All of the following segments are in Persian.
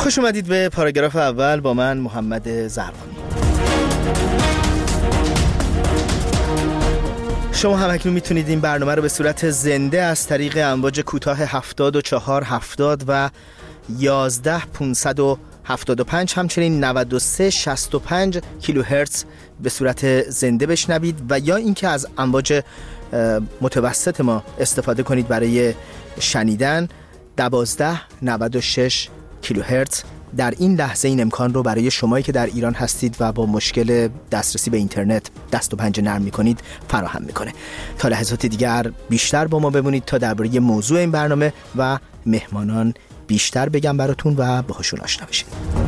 خوش اومدید به پاراگراف اول با من محمد زرقانی. شما هم اکنون میتونید این برنامه رو به صورت زنده از طریق امواج کوتاه 7470 و 11575 همچنین 9365 کیلوهرتز به صورت زنده بشنوید و یا اینکه از امواج متوسط ما استفاده کنید برای شنیدن 1296 کیلوهرتز. در این لحظه این امکان رو برای شمایی که در ایران هستید و با مشکل دسترسی به اینترنت دست و پنجه نرم میکنید فراهم میکنه. تا لحظات دیگر بیشتر با ما بمونید تا درباره موضوع این برنامه و مهمانان بیشتر بگم براتون و باهاشون آشنا بشید.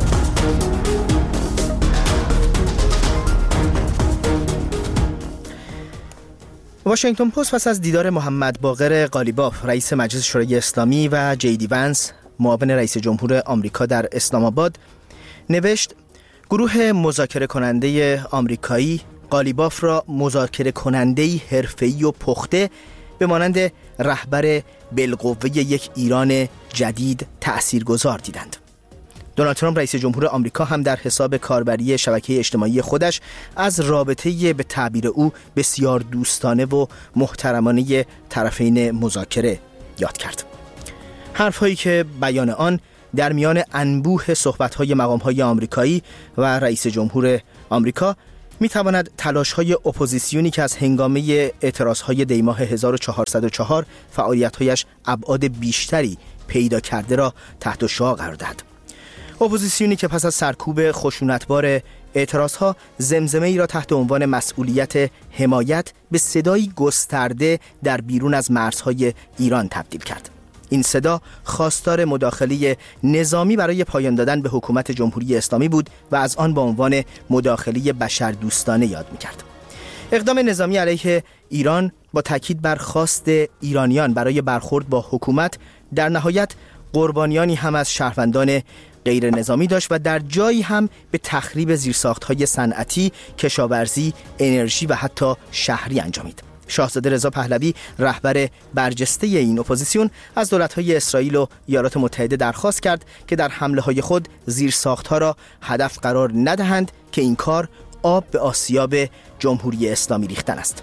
واشنگتن پست پس از دیدار محمد باقر قالیباف رئیس مجلس شورای اسلامی و جی دی ونس معاون رئیس جمهور آمریکا در اسلام آباد نوشت گروه مذاکره کننده آمریکایی قالیباف را مذاکره کننده حرفه‌ای و پخته به مانند رهبر بالقوه یک ایران جدید تأثیرگذار دیدند. دونالد ترامپ رئیس جمهور آمریکا هم در حساب کاربری شبکه اجتماعی خودش از رابطه به تعبیر او بسیار دوستانه و محترمانه طرفین مذاکره یاد کرد. حرف‌هایی که بیان آن در میان انبوه صحبت‌های مقام‌های آمریکایی و رئیس جمهور آمریکا می‌تواند تلاش‌های اپوزیسیونی که از هنگامه اعتراض‌های دیماه 1404 فعالیت‌هایش ابعاد بیشتری پیدا کرده را تحت شعاع قرار دهد. اپوزیسیونی که پس از سرکوب خشونتبار اعتراضها زمزمه‌ای را تحت عنوان مسئولیت حمایت به صدایی گسترده در بیرون از مرزهای ایران تبدیل کرد. این صدا خواستار مداخله نظامی برای پایان دادن به حکومت جمهوری اسلامی بود و از آن با عنوان مداخله بشردوستانه یاد می‌کرد. اقدام نظامی علیه ایران با تاکید بر خواست ایرانیان برای برخورد با حکومت در نهایت قربانیانی هم از شهروندان غیر نظامی داشت و در جایی هم به تخریب زیرساخت‌های صنعتی، کشاورزی، انرژی و حتی شهری انجامید. شاهزاده رضا پهلوی رهبر برجسته این اپوزیسیون از دولت‌های اسرائیل و ایالات متحده درخواست کرد که در حمله‌های خود زیرساخت‌ها را هدف قرار ندهند که این کار آب به آسیاب جمهوری اسلامی ریختن است.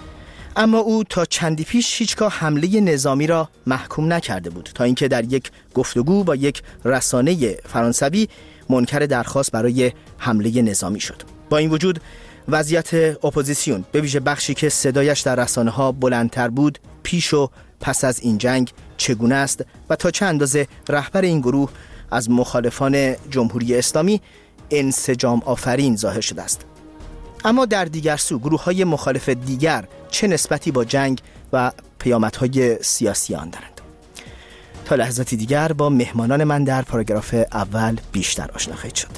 اما او تا چندی پیش هیچگاه حمله نظامی را محکوم نکرده بود تا اینکه در یک گفتگو با یک رسانه فرانسوی منکر درخواست برای حمله نظامی شد. با این وجود وضعیت اپوزیسیون به ویژه بخشی که صدایش در رسانه‌ها بلندتر بود پیش و پس از این جنگ چگونه است و تا چه اندازه رهبر این گروه از مخالفان جمهوری اسلامی انسجام آفرین ظاهر شده است. اما در دیگر سو گروه‌های مخالف دیگر چه نسبتی با جنگ و پیامدهای سیاسی آن دارند؟ تا لحظاتی دیگر با مهمانان من در پاراگراف اول بیشتر آشنا خواهید شد.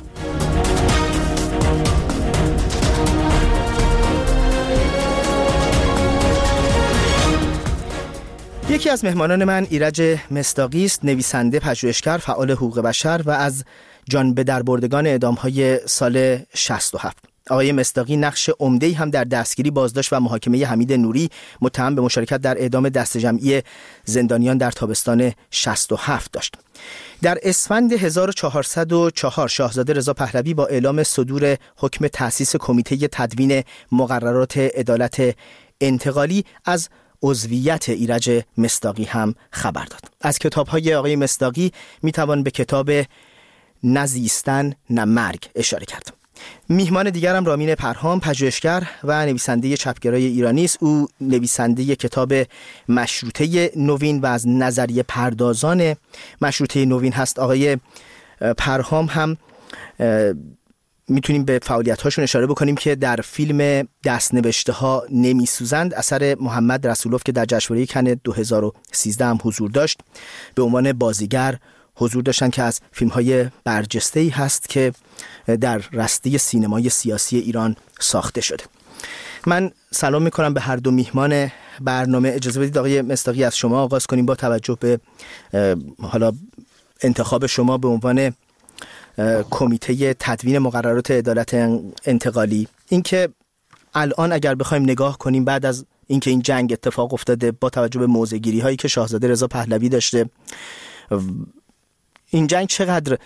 یکی از مهمانان من ایرج مصداقی است، نویسنده، پژوهشگر، فعال حقوق بشر و از جان به دربردگان اعدام‌های سال 67. آقای مصداقی نقش عمده‌ای هم در دستگیری، بازداشت و محاکمه حمید نوری متهم به مشارکت در اعدام دست جمعی زندانیان در تابستان 67 داشت. در اسفند 1404 شاهزاده رضا پهلوی با اعلام صدور حکم تأسیس کمیته تدوین مقررات عدالت انتقالی از عضویت ایرج مصداقی هم خبر داد. از کتاب‌های آقای مصداقی میتوان به کتاب نزیستن نه مرگ اشاره کرد. میهمان دیگرم رامین پرهام، پژوهشگر و نویسنده چپگرای ایرانی است. او نویسنده کتاب مشروطه نوین و از نظریه پردازان مشروطه نوین هست. آقای پرهام هم میتونیم به فعالیت‌هاشون اشاره بکنیم که در فیلم دستنوشته ها نمیسوزند اثر محمد رسولوف که در جشنواره کن 2013 هم حضور داشت به عنوان بازیگر حضور داشتن که از فیلم‌های برجسته‌ای هست که در رسته سینمای سیاسی ایران ساخته شده. من سلام میکنم به هر دو میهمان برنامه. اجازه بدید آقای مصداقی از شما آغاز کنیم با توجه به حالا انتخاب شما به عنوان کمیته تدوین مقررات عدالت انتقالی. اینکه الان اگر بخوایم نگاه کنیم بعد از اینکه این جنگ اتفاق افتاده با توجه به موضع‌گیری هایی که شاهزاده رضا پهلوی داشته، این جنگ چقدر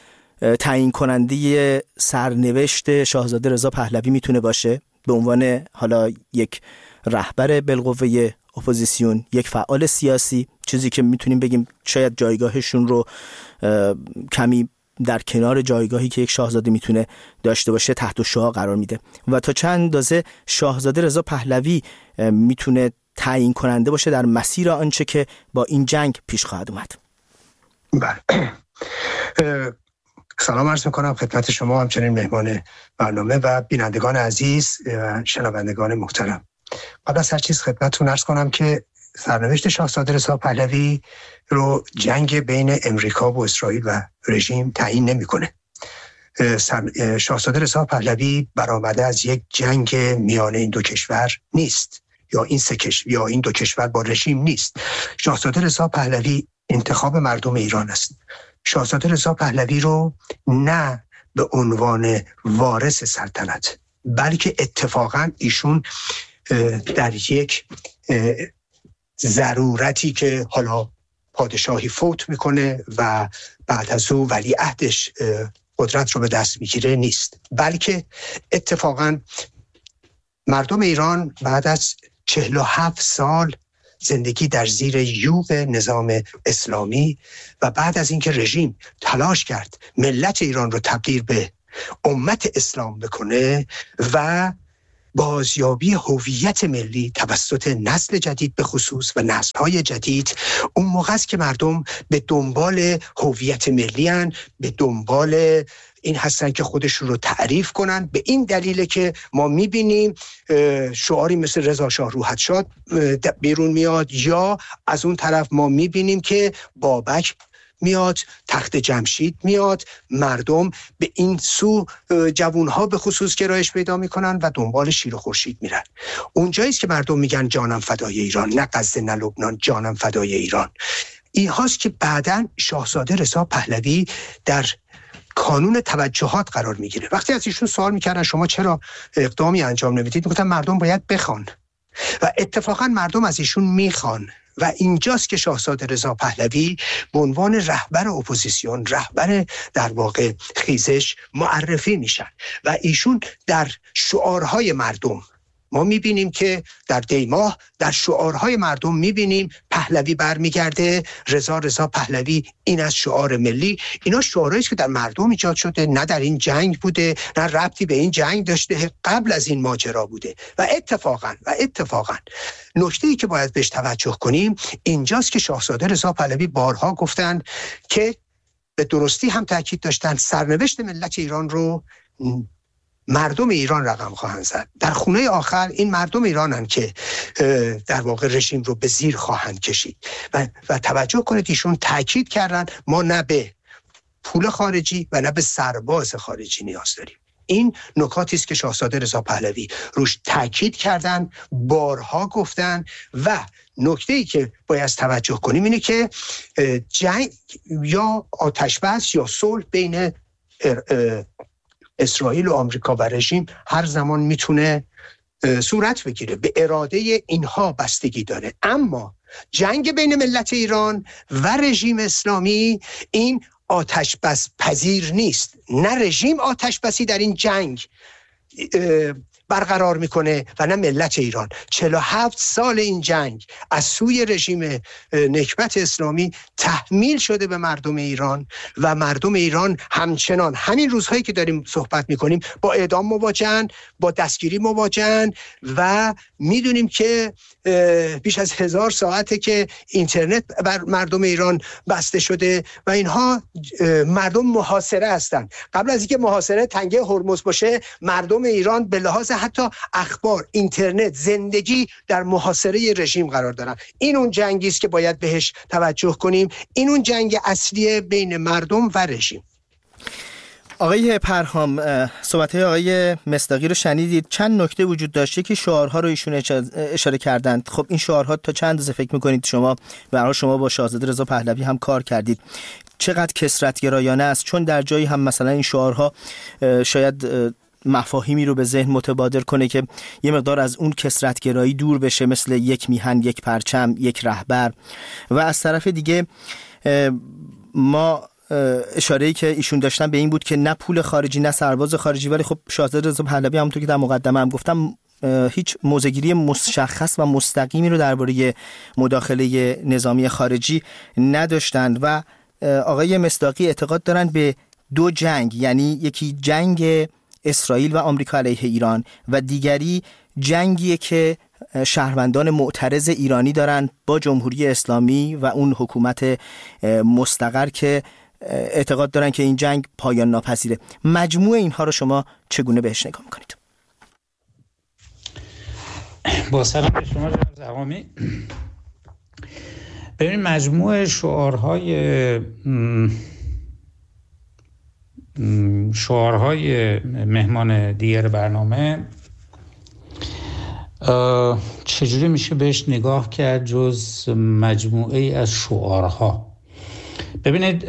تعیین کننده سرنوشت شاهزاده رضا پهلوی میتونه باشه به عنوان حالا یک رهبر بالقوه اپوزیسیون، یک فعال سیاسی، چیزی که میتونیم بگیم شاید جایگاهشون رو کمی در کنار جایگاهی که یک شاهزاده میتونه داشته باشه تحت شعاع قرار میده و تا چند اندازه شاهزاده رضا پهلوی میتونه تعیین کننده باشه در مسیر آنچه که با این جنگ پیش خواهد اومد. بله. سلام عرض میکنم خدمت شما، همچنین مهمان برنامه و بینندگان عزیز و شنوندگان محترم. قبل از هر چیز خدمتتون عرض کنم که سرنوشت شاهزاده رضا پهلوی رو جنگ بین امریکا و اسرائیل و رژیم تعیین نمیکنه. شاهزاده رضا پهلوی برآمده از یک جنگ میان این دو کشور نیست، یا این دو کشور با رژیم نیست. شاهزاده رضا پهلوی انتخاب مردم ایران است. شاهزاده رضا پهلوی رو نه به عنوان وارث سلطنت، بلکه اتفاقا ایشون در یک ضرورتی که حالا پادشاهی فوت میکنه و بعد از او ولیعهدش قدرت رو به دست میگیره نیست، بلکه اتفاقا مردم ایران بعد از 47 سال زندگی در زیر یوغ نظام اسلامی و بعد از اینکه رژیم تلاش کرد ملت ایران رو تبدیل به امت اسلام بکنه و بازیابی هویت ملی توسط نسل جدید به خصوص و نسل‌های جدید، اون موقع است که مردم به دنبال هویت ملی هن، به دنبال این هستن که خودشون رو تعریف کنن. به این دلیله که ما میبینیم شعاری مثل رضا شاه روحت شاد بیرون میاد، یا از اون طرف ما میبینیم که بابک میاد، تخت جمشید میاد، مردم به این سو جوانها به خصوص گرایش پیدا میکنن و دنبال شیر و خورشید میرن. اونجاییست که مردم میگن جانم فدای ایران، نه غزه نه لبنان، جانم فدای ایران. این هاست که بعداً شاهزاده رضا پهلوی در کانون توجهات قرار میگیره. وقتی از ایشون سوال میکردن شما چرا اقدامی انجام نمیدید، میگفتن مردم باید بخوان و اتفاقا مردم از ایشون میخوان و اینجاست که شاهزاده رضا پهلوی به عنوان رهبر اپوزیسیون، رهبر در واقع خیزش معرفی میشن و ایشون در شعارهای مردم ما میبینیم که در دیماه در شعارهای مردم میبینیم پهلوی برمیگرده، رضا پهلوی، این از شعار ملی. اینا شعارهایی که در مردم ایجاد شده، نه در این جنگ بوده، نه ربطی به این جنگ داشته، قبل از این ماجرا بوده. و اتفاقا نکته‌ای که باید بهش توجه کنیم اینجاست که شاهزاده رضا پهلوی بارها گفتن که به درستی هم تاکید داشتن سرنوشت ملت ایران رو مردم ایران رقم خواهند زد. در خونه آخر این مردم ایرانن که در واقع رژیم رو به زیر خواهند کشید و توجه کنید ایشون تاکید کردن ما نه به پول خارجی و نه به سرباز خارجی نیاز داریم. این نکاتی است که شاهزاده رضا پهلوی روش تاکید کردن، بارها گفتن. و نکته‌ای که باید توجه کنیم اینه که جنگ یا آتش‌بس یا صلح بین اسرائیل و آمریکا و رژیم هر زمان میتونه صورت بگیره، به اراده اینها بستگی داره. اما جنگ بین ملت ایران و رژیم اسلامی این آتش بس پذیر نیست. نه رژیم آتش بسی در این جنگ برقرار میکنه و نه ملت ایران. 47 سال این جنگ از سوی رژیم نکبت اسلامی تحمیل شده به مردم ایران و مردم ایران همچنان همین روزهایی که داریم صحبت میکنیم با اعدام مواجهن، با دستگیری مواجهن و میدونیم که بیش از 1000 ساعته که اینترنت بر مردم ایران بسته شده و اینها مردم محاصره هستن. قبل از اینکه محاصره تنگه هرمز باشه مردم ایران به لحاظ حتی اخبار، اینترنت، زندگی در محاصره رژیم قرار دارن. این اون جنگی است که باید بهش توجه کنیم. این اون جنگ اصلی بین مردم و رژیم. آقای پرهام، صحبت‌های آقای مصداقی رو شنیدید. چند نکته وجود داشته که شعارها رو ایشون اشاره کردند. خب این شعارها تا چند اندازه فکر می‌کنید شما به هر حال شما با شاهزاده رضا پهلوی هم کار کردید چقدر کثرت‌گرایانه است؟ چون در جایی هم مثلا این شعارها شاید مفاهیمی رو به ذهن متبادر کنه که یه مقدار از اون کثرت‌گرایی دور بشه، مثل یک میهن، یک پرچم، یک رهبر. و از طرف دیگه ما اشاره‌ای که ایشون داشتن به این بود که نه پول خارجی نه سرباز خارجی، ولی خب شاهزاده رضا پهلوی همونطور که در مقدمه هم گفتم هیچ موضع‌گیری مشخص و مستقیمی رو درباره مداخله نظامی خارجی نداشتند و آقای مصداقی اعتقاد دارند به دو جنگ، یعنی یکی جنگ اسرائیل و آمریکا علیه ایران و دیگری جنگیه که شهروندان معترض ایرانی دارن با جمهوری اسلامی و اون حکومت مستقر که اعتقاد دارن که این جنگ پایان ناپذیره. مجموع اینها رو شما چگونه بهش نگاه میکنید؟ با سلام به شما جناب زغامی. ببین مجموع شعارهای مهمان دیگر برنامه چجوری میشه بهش نگاه کرد جز مجموعه از شعارها؟ ببینید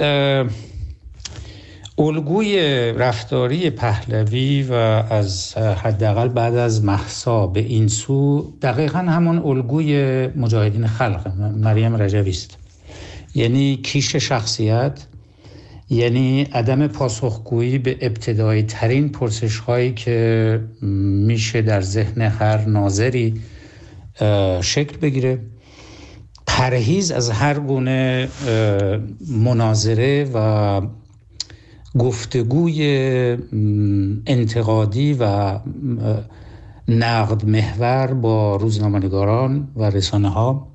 الگوی رفتاری پهلوی و از حداقل بعد از مهسا به این سو دقیقاً همون الگوی مجاهدین خلق مریم رجوی است. یعنی کیش شخصیت، یعنی عدم پاسخگویی به ابتدایی ترین پرسش هایی که میشه در ذهن هر ناظری شکل بگیره، پرهیز از هر گونه مناظره و گفتگوی انتقادی و نقد محور با روزنامه‌نگاران و رسانه ها،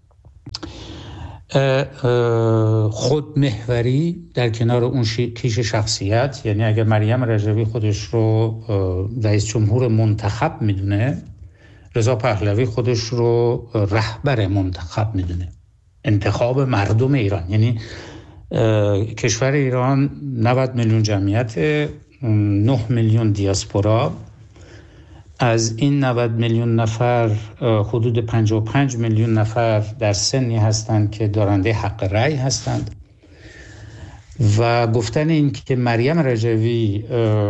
خودمحوری در کنار اون کیش شخصیت. یعنی اگر مریم رجوی خودش رو رئیس جمهور منتخب میدونه، رضا پهلوی خودش رو رهبر منتخب میدونه، انتخاب مردم ایران. یعنی کشور ایران 90 میلیون جمعیت، 9 میلیون دیاسپورا، از این 90 میلیون نفر حدود 55 میلیون نفر در سنی هستند که دارنده حق رأی هستند و گفتن این که مریم رجوی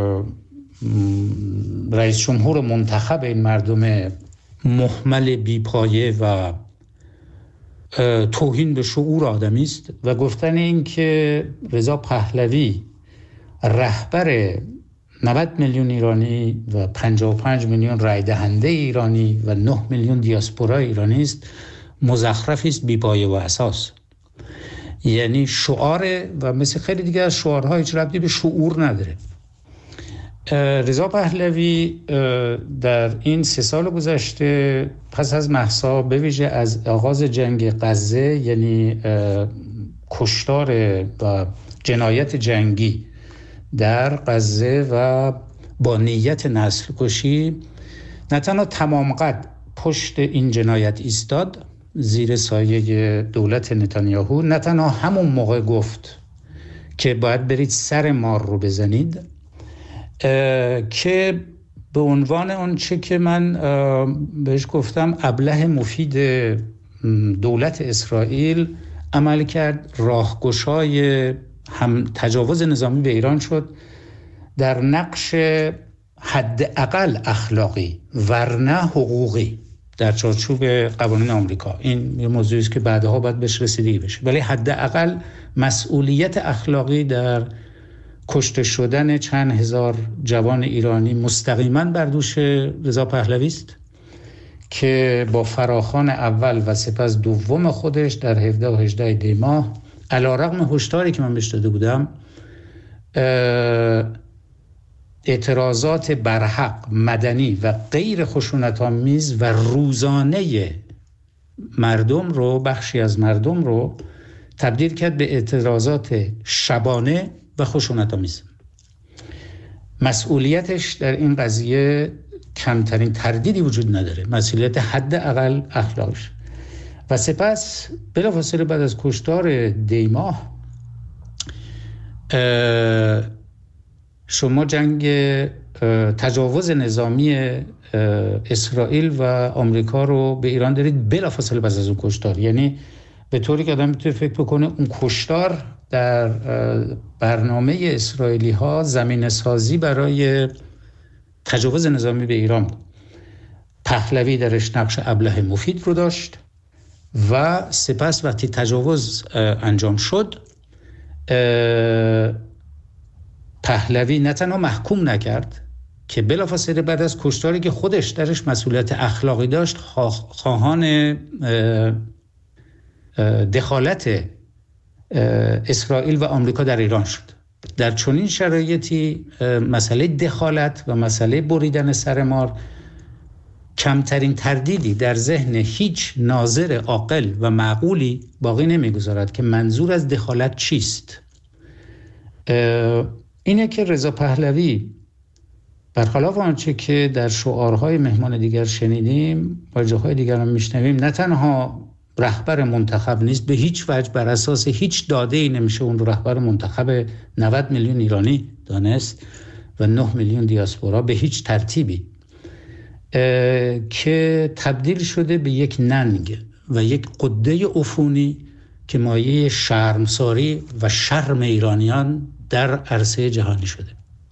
رئیس جمهور منتخب این مردم مهمل بیپایه و توهین به شعور آدمی است و گفتن این که رضا پهلوی رهبر 90 میلیون ایرانی و 55 میلیون رای دهنده ایرانی و 9 میلیون دیاسپورا ایرانی است، مزخرفی است بی پایه و اساس. یعنی شعار و مثل خیلی دیگه از شعارها هیچ ربطی به شعور نداره. رضا پهلوی در این 3 سال گذشته پس از مهسا، به ویژه از آغاز جنگ غزه، یعنی کشتار و جنایت جنگی در غزه و با نیت نسل کشی، نه تنها تمام قد پشت این جنایت ایستاد زیر سایه دولت نتانیاهو، نه تنها همون موقع گفت که باید برید سر مار رو بزنید، که به عنوان اون چه که من بهش گفتم ابله مفید دولت اسرائیل عمل کرد، راهگشای هم تجاوز نظامی به ایران شد در نقش حداقل اخلاقی ورنه حقوقی در چارچوب قوانین آمریکا. این یه موضوعی است که بعدها باید بهش رسیدگی بشه، ولی حداقل مسئولیت اخلاقی در کشته شدن چند هزار جوان ایرانی مستقیما بر دوش رضا پهلوی است که با فراخوان اول و سپس دوم خودش در 17 و 18 دی ماه، علیرغم هشداری که من بهش داده بودم، اعتراضات برحق، مدنی و غیر خشونت‌آمیز و روزانه مردم رو، بخشی از مردم رو تبدیل کرد به اعتراضات شبانه و خشونت‌آمیز. مسئولیتش در این قضیه کمترین تردیدی وجود نداره، مسئولیت حداقل اخلاقش. و سپس بلافاصله بعد از کشتار دی ماه شما جنگ تجاوز نظامی اسرائیل و آمریکا رو به ایران دارید بلافاصله بعد از اون کشتار. یعنی به طوری که آدم میتونه فکر بکنه اون کشتار در برنامه اسرائیلی ها زمینه سازی برای تجاوز نظامی به ایران بود. پهلوی درش نقش ابله مفید رو داشت و سپس وقتی تجاوز انجام شد، پهلوی نه تنها محکوم نکرد که بلافاصله بعد از کشتاری که خودش درش مسئولیت اخلاقی داشت خواهان دخالت اسرائیل و آمریکا در ایران شد. در چنین شرایطی مسئله دخالت و مسئله بریدن سر مار کمترین تردیدی در ذهن هیچ ناظر عاقل و معقولی باقی نمیگذارد که منظور از دخالت چیست. اینه که رضا پهلوی برخلاف آنچه که در شعارهای مهمان دیگر شنیدیم و جاهای دیگر هم میشنویم، نه تنها رهبر منتخب نیست، به هیچ وجه بر اساس هیچ داده‌ای نمیشه اون رو رهبر منتخب 90 میلیون ایرانی دانست و 9 میلیون دیاسپورا به هیچ ترتیبی، که تبدیل شده به یک ننگ و یک قده عفونی که مایه شرمساری و شرم ایرانیان در عرصه جهانی شده.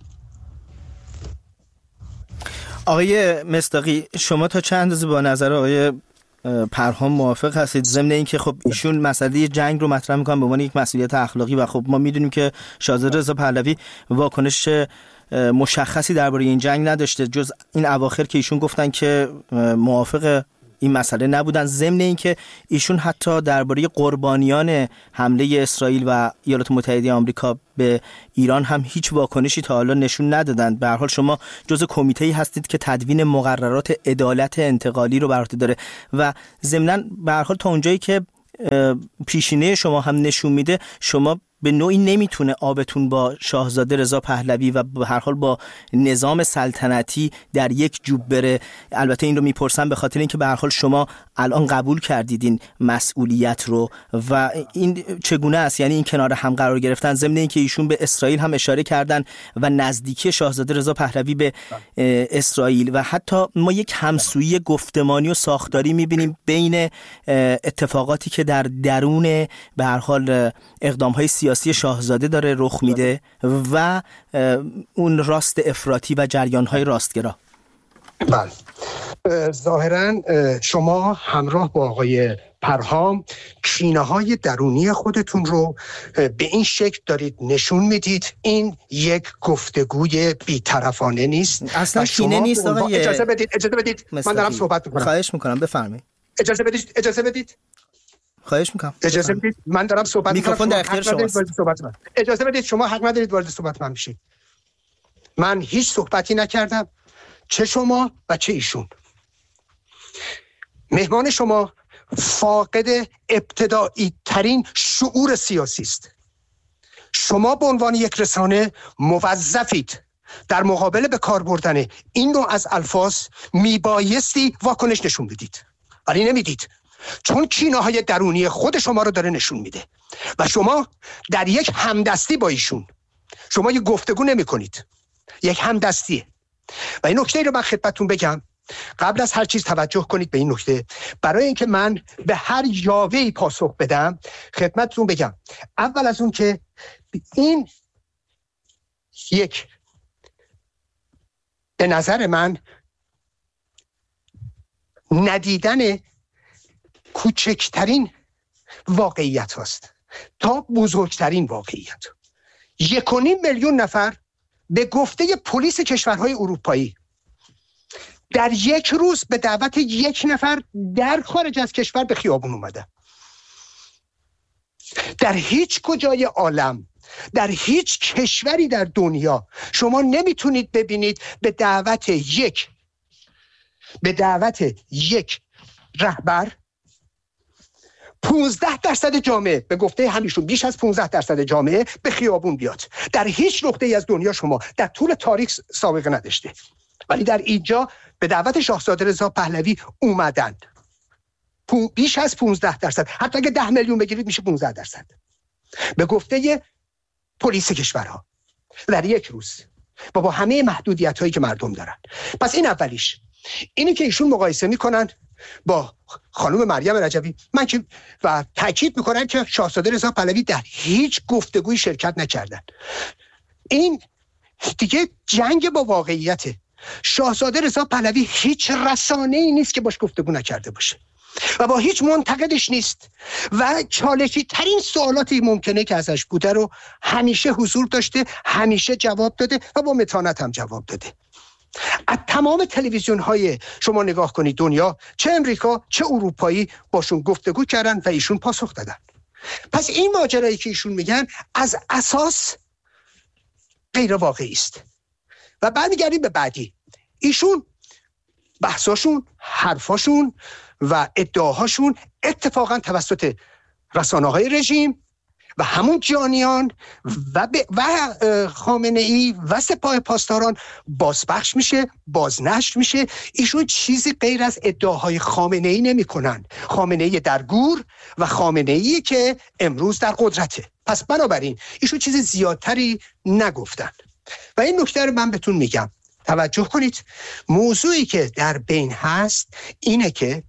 آقای مصداقی، شما تا چند اندازه با نظر آقای پرهام موافق هستید؟ ضمن اینکه خب ایشون مسئله جنگ رو مطرح میکنن به عنوان یک مسئولیت اخلاقی و خب ما میدونیم که شاهزاده رضا پهلوی واکنش مشخصی درباره این جنگ نداشته جز این اواخر که ایشون گفتن که موافق این مسئله نبودن، ضمن اینکه ایشون حتی درباره قربانیان حمله اسرائیل و ایالات متحده آمریکا به ایران هم هیچ واکنشی تا حالا نشون ندادند. به هر حال شما جزء کمیته‌ای هستید که تدوین مقررات عدالت انتقالی رو بر عهده داره و ضمناً به هر حال تا اونجایی که پیشینه شما هم نشون میده شما به نوعی نمیتونه آبتون با شاهزاده رضا پهلوی و به هر حال با نظام سلطنتی در یک جوب بره. البته این رو میپرسم به خاطر اینکه به هر حال شما الان قبول کردید این مسئولیت رو و این چگونه است؟ یعنی این کنار هم قرار گرفتن، ضمن اینکه ایشون به اسرائیل هم اشاره کردن و نزدیکی شاهزاده رضا پهلوی به اسرائیل و حتی ما یک همسویی گفتمانی و ساختاری میبینیم بین اتفاقاتی که در درون به هر حال اقدام‌های سیاسی شاهزاده داره رخ میده و اون راست افراطی و جریان‌های راستگرا. بله، ظاهراً شما همراه با آقای پرهام کینه‌های درونی خودتون رو به این شکل دارید نشون میدید. این یک گفتگوی بی‌طرفانه نیست. اصلا کینه نیست آقای. اجازه بدید من دارم صحبت میکنم. خواهش میکنم بفرمایید. اجازه بدید خواهش میکنم. اجازه بدید من دارم صحبت میکنم. میکروفون در اختیار شماست. اجازه بدید، شما حق ندارید وارد صحبت من بشید. من هیچ صحبتی نکردم، چه شما و چه ایشون. مهمان شما فاقد ابتدایی ترین شعور سیاسی است. شما به عنوان یک رسانه موظفید در مقابل به کار بردن این نوع از الفاظ میبایستی واکنش نشون بدید، ولی نمیدید، چون کینه‌های درونی خود شما رو داره نشون میده و شما در یک همدستی با ایشون، شما یک گفتگو نمی کنید، یک همدستیه. و این نکته رو من خدمتتون بگم، قبل از هر چیز توجه کنید به این نکته، برای اینکه من به هر یاوه‌ای پاسخ بدم خدمتتون بگم. اول از اون که این یک به نظر من ندیدن کوچکترین واقعیت هست تا بزرگترین واقعیت. 1.5 میلیون نفر به گفته پلیس کشورهای اروپایی در یک روز به دعوت یک نفر در خارج از کشور به خیابون اومدن. در هیچ کجای عالم، در هیچ کشوری در دنیا شما نمیتونید ببینید به دعوت یک رهبر 15% جامعه، به گفته همیشون بیش از 15% جامعه به خیابون بیاد. در هیچ نقطه‌ای از دنیا شما در طول تاریخ سابقه نداشته، ولی در اینجا به دعوت شاهزاده رضا پهلوی اومدند. بیش از 15%، حتی اگه 10 میلیون بگیرید میشه 15%. به گفته پلیس کشورها در یک روز و با همه محدودیت‌هایی که مردم دارن. پس این اولیش. اینی که ایشون مقایسه میکنن با خانم مریم رجبی، من که و تاکید میکنن که شاهزاده رضا پهلوی در هیچ گفتگویی شرکت نکردن. این دیگه جنگ با واقعیته. شاهزاده رضا پهلوی هیچ رسانه‌ای نیست که باش گفتگو نکرده باشه. و با هیچ منتقدش نیست و چالشی ترین سوالاتی ممکنه که ازش بوده رو همیشه حضور داشته، همیشه جواب داده و با متانت هم جواب داده. از تمام تلویزیون های شما نگاه کنید دنیا، چه امریکا چه اروپایی، باشون گفتگو کردن و ایشون پاسخ دادن. پس این ماجرایی که ایشون میگن از اساس غیر واقعی است. و برمیگردیم به بعدی. ایشون بحثاشون، حرفاشون و ادعاهاشون اتفاقا توسط رسانه‌های رژیم و همون جانیان و خامنه ای و سپاه پاسداران بازپخش میشه، بازنشر میشه. ایشون چیزی غیر از ادعاهای خامنه ای نمی کنن. خامنه ای در گور و خامنه ای که امروز در قدرته. پس بنابراین ایشون چیز زیادتری نگفتن. و این نکته رو من بهتون میگم، توجه کنید. موضوعی که در بین هست اینه که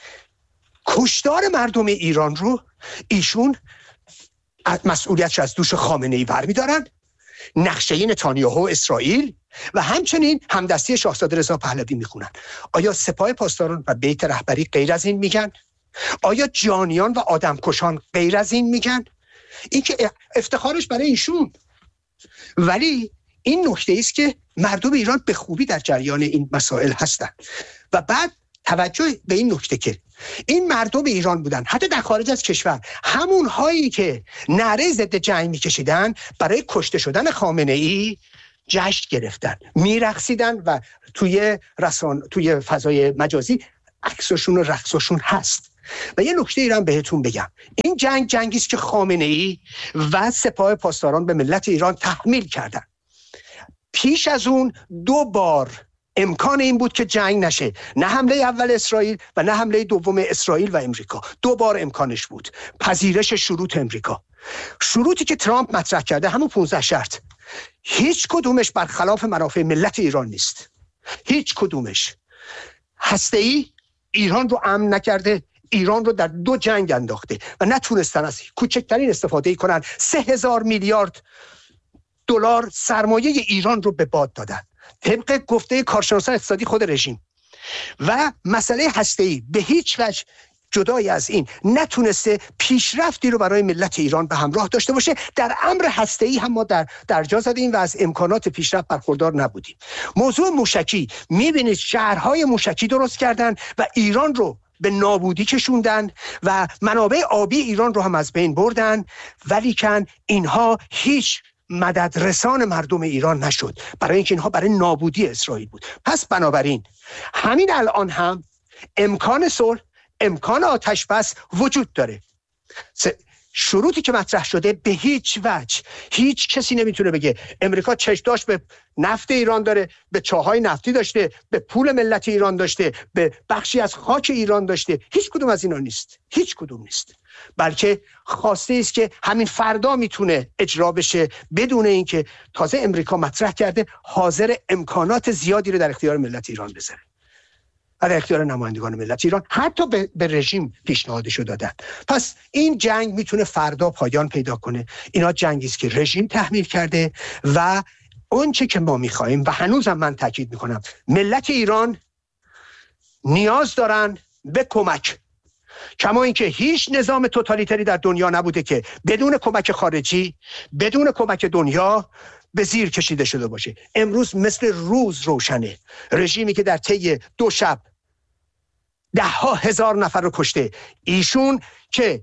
کشتار مردم ایران رو ایشون مسئولیتش از دوش خامنه‌ای برمی‌دارن، نقشه نتانیاهو اسرائیل و همچنین همدستی شاهزاده رضا پهلوی میخونن. آیا سپاه پاسداران و بیت رهبری غیر از این میگن؟ آیا جانیان و آدمکشان غیر از این میگن؟ این که افتخارش برای ایشون. ولی این نکته است که مردم ایران به خوبی در جریان این مسائل هستند. و بعد توجه به این نکته که این مردم ایران بودن، حتی در خارج از کشور، همون هایی که نعره ضد جنگ میکشیدن برای کشته شدن خامنه ای جشن گرفتن، میرقصیدن و توی فضای مجازی عکسشون و رقصشون هست. و یه نکته ایران بهتون بگم، این جنگی است که خامنه ای و سپاه پاسداران به ملت ایران تحمیل کردن. پیش از اون 2 بار امکان این بود که جنگ نشه، نه حمله اول اسرائیل و نه حمله دوم اسرائیل و امریکا. 2 بار امکانش بود. پذیرش شروط امریکا، شروطی که ترامپ مطرح کرده، همون 15 شرط، هیچ کدومش برخلاف منافع ملت ایران نیست. هیچ کدومش. هسته‌ای ایران رو امن نکرده، ایران رو در 2 جنگ انداخته و نتونستن از کوچکترین استفاده کنن. 3000 میلیارد دلار سرمایه ایران رو به باد دادن طبق گفته کارشناسان اقتصادی خود رژیم. و مسئله هسته‌ای به هیچ وجه جدای از این نتونسته پیشرفتی رو برای ملت ایران به همراه داشته باشه. در امر هسته‌ای هم ما در جا زدیم و از امکانات پیشرفت برخوردار نبودیم. موضوع موشکی، میبینید شهرهای موشکی درست کردن و ایران رو به نابودی کشوندن و منابع آبی ایران رو هم از بین بردن، ولیکن اینها هیچ مدد رسان مردم ایران نشد، برای اینکه اینها برای نابودی اسرائیل بود. پس بنابراین همین الان هم امکان صلح، امکان آتش بس وجود داره. شروطی که مطرح شده به هیچ وجه هیچ کسی نمیتونه بگه امریکا چشم داشت به نفت ایران داره، به چاهای نفتی داشته، به پول ملت ایران داشته، به بخشی از خاک ایران داشته. هیچ کدوم از اینا نیست. هیچ کدوم نیست. بلکه خواسته است که همین فردا میتونه اجرا بشه، بدون اینکه تازه امریکا مطرح کرده حاضر امکانات زیادی رو در اختیار ملت ایران بذاره، در اختیار نمایندگان ملت ایران، حتی به رژیم پیشنهادشو دادن. پس این جنگ میتونه فردا پایان پیدا کنه. اینا جنگی است که رژیم تحمیل کرده و اون چه که ما میخوایم و هنوزم من تاکید میکنم، ملت ایران نیاز دارن به کمک. کما اینکه هیچ نظام توتالیتری در دنیا نبوده که بدون کمک خارجی، بدون کمک دنیا به زیر کشیده شده باشه. امروز مثل روز روشنه. رژیمی که در طی 2 شب 10,000 نفر رو کشته، ایشون که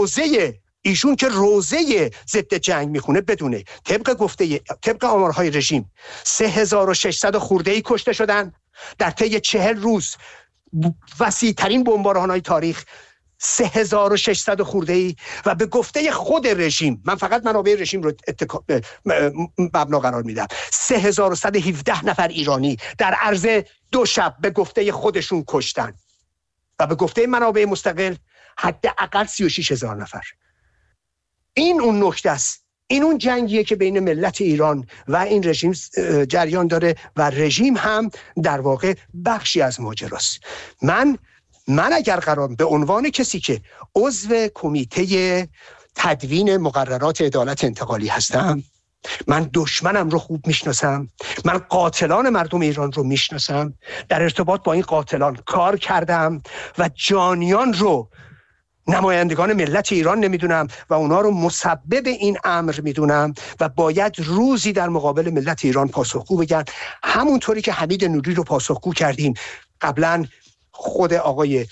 روزه ضد جنگ میخونه، بدونه طبق آمارهای رژیم 3600 خورده‌ای کشته شدن در طی 40 روز. وسیع‌ترین بمباران‌های تاریخ 3600 خورده‌ای. و به گفته خود رژیم، من فقط منابع رژیم رو مبنا قرار میدم، 3117 نفر ایرانی در عرض 2 شب به گفته خودشون کشتن و به گفته منابع مستقل حداقل 36,000 نفر. این اون نکته است. این اون جنگیه که بین ملت ایران و این رژیم جریان داره و رژیم هم در واقع بخشی از ماجراست. من اگر قرار به عنوان کسی که عضو کمیته تدوین مقررات عدالت انتقالی هستم، من دشمنم رو خوب میشناسم، من قاتلان مردم ایران رو میشناسم، در ارتباط با این قاتلان کار کردم و جانیان رو نمایندگان ملت ایران نمیدونم و اونا رو مسبب این امر میدونم و باید روزی در مقابل ملت ایران پاسخگو بگن، همونطوری که حمید نوری رو پاسخگو کردیم. قبلا خود آقای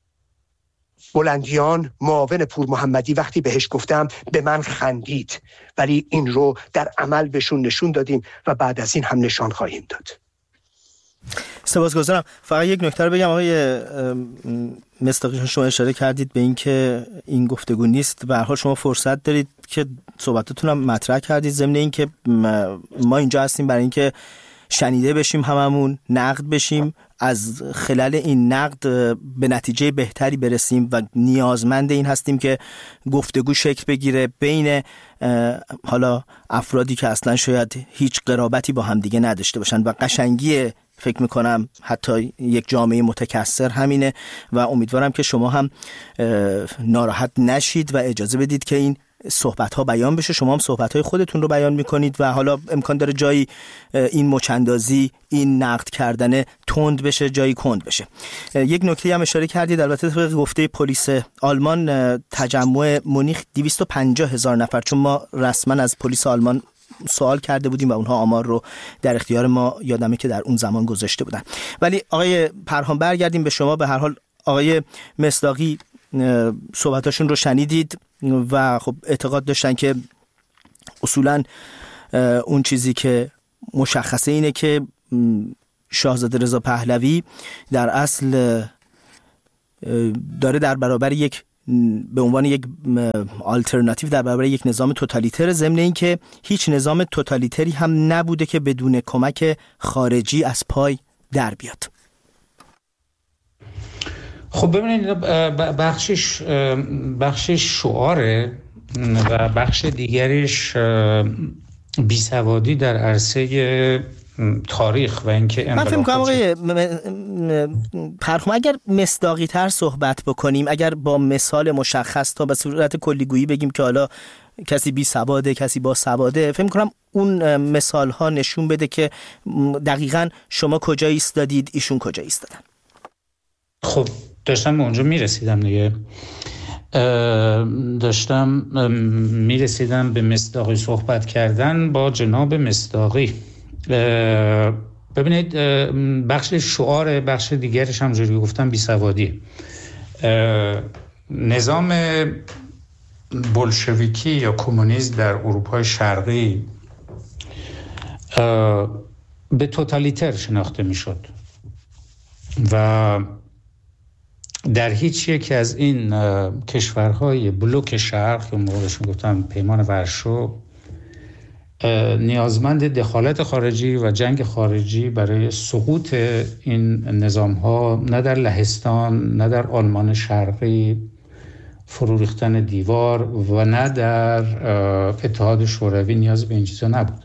بلندیان معاون پور محمدی وقتی بهش گفتم به من خندید، ولی این رو در عمل بهشون نشون دادیم و بعد از این هم نشان خواهیم داد. سپاسگزارم. فقط یک نکته رو بگم آقای مصداقی، شما اشاره کردید به این که این گفتگو نیست، به هر حال شما فرصت دارید که صحبتاتون هم مطرح کردید، ضمن این که ما اینجا هستیم برای اینکه شنیده بشیم، هممون نقد بشیم، از خلال این نقد به نتیجه بهتری برسیم و نیازمند این هستیم که گفتگو شکل بگیره بین حالا افرادی که اصلا شاید هیچ قرابتی با هم دیگه نداشته باشن و قشنگی فکر میکنم حتی یک جامعه متکثر همینه و امیدوارم که شما هم ناراحت نشید و اجازه بدید که این صحبت ها بیان بشه. شما هم صحبت های خودتون رو بیان میکنید و حالا امکان داره جایی این مچندازی، این نقد کردن تند بشه، جایی کند بشه. یک نکته هم اشاره کردید، البته طبق گفته پلیس آلمان تجمع مونیخ 250,000 نفر، چون ما رسما از پلیس آلمان سوال کرده بودیم و اونها آمار رو در اختیار ما یادمه که در اون زمان گذاشته بودن. ولی آقای پرهام برگردیم به شما. به هر حال آقای مصداقی صحبتاشون رو شنیدید و خب اعتقاد داشتن که اصولاً اون چیزی که مشخصه اینه که شاهزاده رضا پهلوی در اصل داره در برابر یک، به عنوان یک آلترناتیو در برابر یک نظام توتالیتر، ضمن این که هیچ نظام توتالیتری هم نبوده که بدون کمک خارجی از پای در بیاد. خب ببینید بخشش شعاره و بخش دیگریش بیسوادی در عرصه تاریخ و اینکه من فکر می‌کنم آقای پرهام اگر مصداقی تر صحبت بکنیم، اگر با مثال مشخص تا به صورت کلیگویی بگیم که حالا کسی بی سواده کسی با سواده، فکر می‌کنم اون مثال ها نشون بده که دقیقاً شما کجا ایستادید، ایشون کجا ایستادن. خب داشتم به اونجا میرسیدم دیگه، داشتم میرسیدم به مصداقی صحبت کردن با جناب مصداقی. ببینید بخش شعار، بخش دیگرش هم جوری گفتم بیسوادی. نظام بولشویکی یا کمونیسم در اروپای شرقی به توتالیتر شناخته میشد و در هیچ یک از این کشورهای بلوک شرق که موقعش گفتم پیمان ورشو نیازمند دخالت خارجی و جنگ خارجی برای سقوط این نظام‌ها، نه در لهستان، نه در آلمان شرقی فرو ریختن دیوار و نه در اتحاد شوروی نیاز به این چیزا نبود.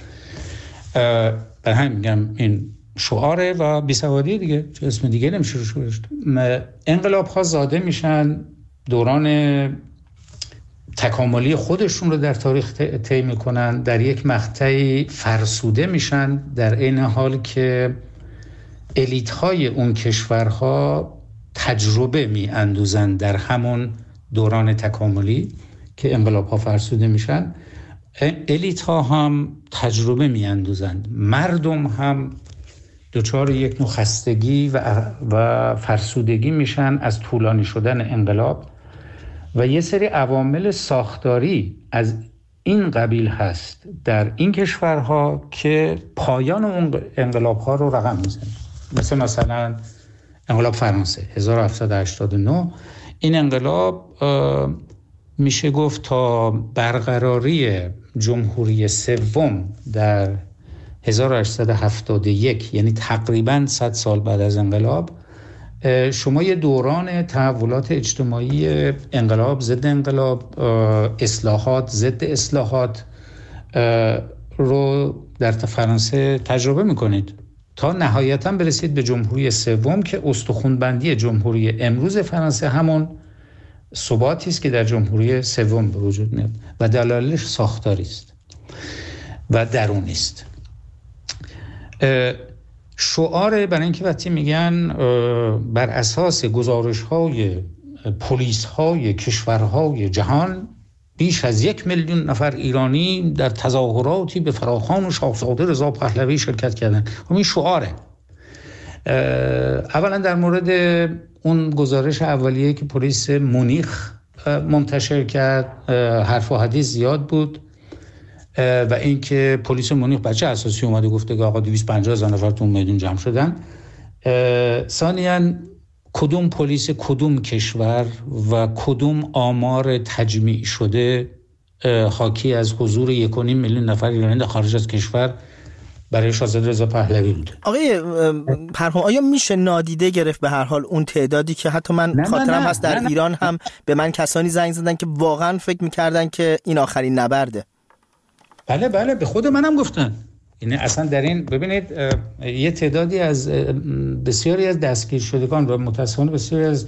به همین میگم این شعاره و بیسوادی دیگه، چه اسم دیگه نمیشه روش گذاشت. انقلاب ها زاده میشن، دوران تکاملی خودشون رو در تاریخ طی میکنن، در یک مقطعی فرسوده میشن، در این حال که الیت های اون کشورها تجربه میاندوزن در همون دوران تکاملی که انقلاب ها فرسوده میشن. الیت ها هم تجربه میاندوزن، مردم هم دچار یک نوع خستگی و فرسودگی میشن از طولانی شدن انقلاب و یه سری عوامل ساختاری از این قبیل هست در این کشورها که پایان اون انقلاب‌ها رو رقم میزنه. مثلا انقلاب فرانسه 1789. این انقلاب میشه گفت تا برقراری جمهوری سوم در 1871، یعنی تقریباً 100 سال بعد از انقلاب، شما یه دوران تحولات اجتماعی، انقلاب ضد انقلاب، اصلاحات ضد اصلاحات رو در فرانسه تجربه میکنید تا نهایتاً برسید به جمهوری سوم که استخوان‌بندی جمهوری امروز فرانسه همون ثباتی است که در جمهوری سوم به وجود میاد و دلایلش ساختاری است. و درونی است. شعار برای اینکه وقتی میگن بر اساس گزارش‌های پلیس‌های کشورهای جهان بیش از 1 میلیون نفر ایرانی در تظاهراتی به فراخوان شاهزاده رضا پهلوی شرکت کردن. این شعاره. اولا در مورد اون گزارش اولیه که پلیس مونیخ منتشر کرد حرف و حدیث زیاد بود و اینکه پلیس مونیخ بچه اساسی اومده گفته که آقا 250,000 نفر تو میدون جمع شدن. ثانیاً کدوم پلیس کدوم کشور و کدوم آمار تجمیع شده حاکی از حضور 1.5 میلیون نفر ایرانی در خارج از کشور برای شاهزاده رضا پهلوی بود؟ آقای پرهام، آیا میشه نادیده گرفت به هر حال اون تعدادی که حتی من خاطرم هست در ایران هم به من کسانی زنگ زدن که واقعا فکر میکردن که این آخرین نبرده؟ بله به خود منم گفتن. یعنی اصلا در این ببینید یه تعدادی از بسیاری از دستگیر شدگان و متاسفانه بسیاری از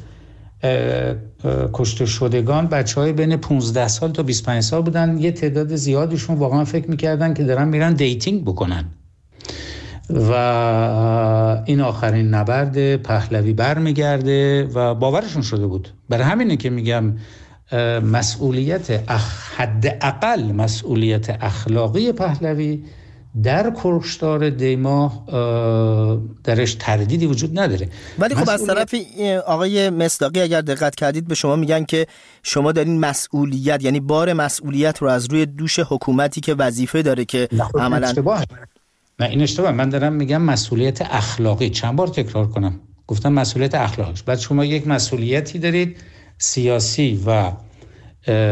کشته شدگان بچهای بین 15 سال تا 25 سال بودن. یه تعداد زیادیشون واقعا فکر میکردن که دارن میرن دیتینگ بکنن و این آخرین نبرد پهلوی برمیگرده و باورشون شده بود. برای همینه که میگم مسئولیت حداقل مسئولیت اخلاقی پهلوی در کشتار دیماه درش تردیدی وجود نداره. ولی خب از طرف آقای مصداقی اگر دقت کردید به شما میگن که شما دارین مسئولیت، یعنی بار مسئولیت رو از روی دوش حکومتی که وظیفه داره که عملاً این اشتباه. من دارم میگم مسئولیت اخلاقی. چند بار تکرار کنم؟ گفتم مسئولیت اخلاقی. بعد شما یک مسئولیتی دارید سیاسی و